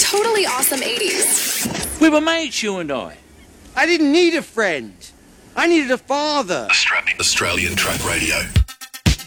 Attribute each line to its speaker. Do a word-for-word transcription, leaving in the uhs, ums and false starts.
Speaker 1: totally awesome eighties.
Speaker 2: We were mates, you and I.
Speaker 3: I didn't need a friend. I needed a father.
Speaker 4: Australian Track Radio.